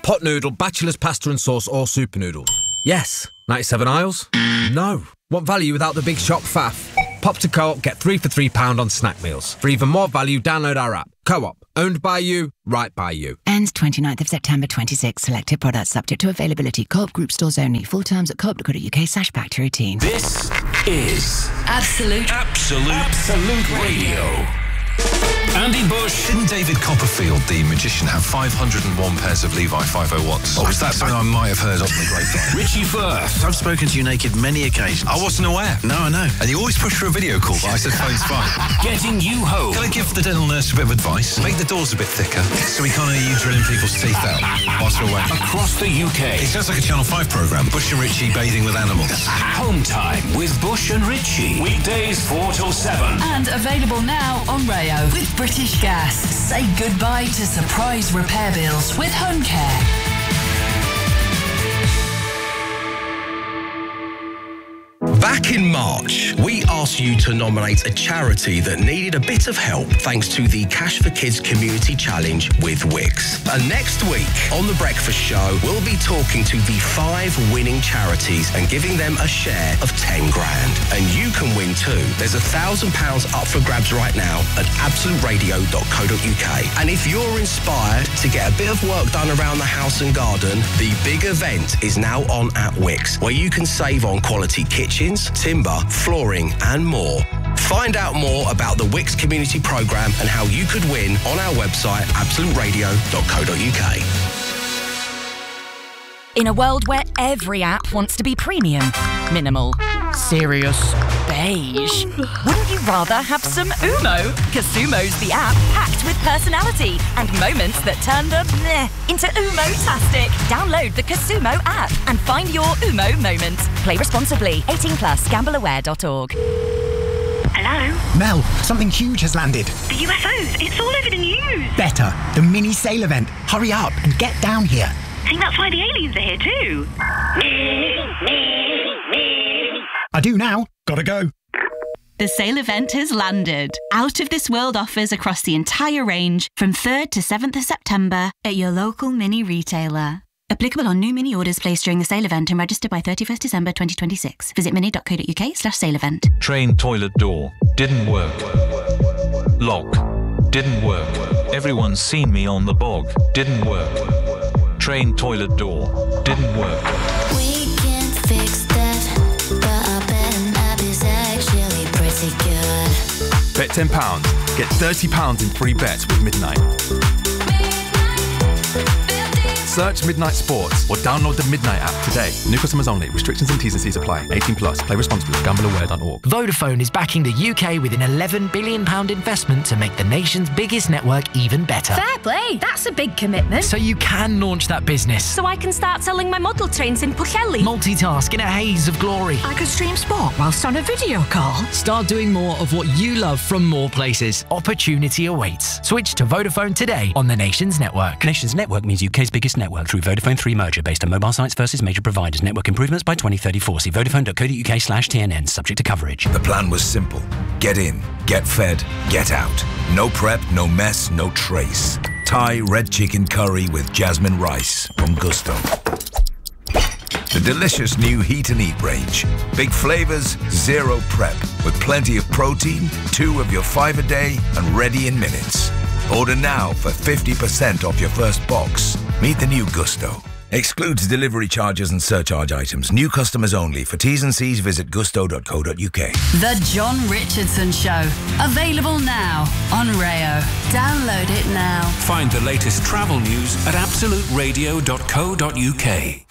Pot noodle, bachelor's pasta and sauce or super noodles? Yes. 97 aisles? No. Want value without the big shop faff? Pop to Co-op, get 3 for £3 on snack meals. For even more value, download our app. Co-op. Owned by you, right by you. Ends 29th of September 26. Selected products subject to availability. Co-op group stores only. Full terms at coop.co.uk/pack-to-routine. This is Absolute Radio. Andy Bush. Didn't David Copperfield, the magician, have 501 pairs of Levi 501s? Or was that something I might have heard on the grapevine? Richie Firth. I've spoken to you naked many occasions. I wasn't aware. No, I know. And you always push for a video call, but I said phone's fine. Getting you home. Can I give the dental nurse a bit of advice? Make the doors a bit thicker so we can't hear you drilling people's teeth out whilst we're away. Across the UK. It sounds like a Channel 5 programme. Bush and Richie bathing with animals. Home time with Bush and Richie. Weekdays 4 till 7. And available now on Rayo with British Gas. Say goodbye to surprise repair bills with home care. Back in March, we asked you to nominate a charity that needed a bit of help thanks to the Cash for Kids Community Challenge with Wix. And next week on The Breakfast Show, we'll be talking to the 5 winning charities and giving them a share of 10 grand. And you can win too. There's £1,000 up for grabs right now at absoluteradio.co.uk. And if you're inspired to get a bit of work done around the house and garden, the big event is now on at Wix, where you can save on quality kitchens, timber, flooring and more. Find out more about the Wix Community Programme and how you could win on our website absoluteradio.co.uk. In a world where every app wants to be premium, minimal, serious, beige, wouldn't you rather have some Umo? Casumo's the app packed with personality and moments that turn the meh into Umo-tastic. Download the Casumo app and find your Umo moment. Play responsibly. 18+. Gambleaware.org. Hello? Mel, something huge has landed. The UFOs. It's all over the news. Better. The mini sail event. Hurry up and get down here. I think that's why the aliens are here too. I do now. Gotta go. The sale event has landed. Out of This World offers across the entire range from 3rd to 7th of September at your local mini retailer. Applicable on new mini orders placed during the sale event and registered by 31st December 2026. Visit mini.co.uk/sale event. Train toilet door. Didn't work. Lock. Didn't work. Everyone's seen me on the bog. Didn't work. Train toilet door. Didn't work. We can fix that, but I bet an app is actually pretty good. Bet £10. Get £30 in free bets with Midnight. Search Midnight Sports or download the Midnight app today. New customers only. Restrictions and T's and C's apply. 18+. Play responsibly. Gambleaware.org. Vodafone is backing the UK with an £11 billion investment to make the nation's biggest network even better. Fair play. That's a big commitment. So you can launch that business. So I can start selling my model trains in Pwllheli. Multitask in a haze of glory. I could stream sport whilst on a video call. Start doing more of what you love from more places. Opportunity awaits. Switch to Vodafone today on the Nations Network. Nations Network means UK's biggest network through Vodafone 3 merger based on mobile sites versus major providers. Network improvements by 2034. See vodafone.co.uk/TNN. Subject to coverage. The plan was simple. Get in, get fed, get out. No prep, no mess, no trace. Thai red chicken curry with jasmine rice from Gusto. The delicious new Heat and Eat range. Big flavors, zero prep, with plenty of protein, 2 of your 5 a day, and ready in minutes. Order now for 50% off your first box. Meet the new Gusto. Excludes delivery charges and surcharge items. New customers only. For T's and C's, visit gusto.co.uk. The John Richardson Show. Available now on Rayo. Download it now. Find the latest travel news at absoluteradio.co.uk.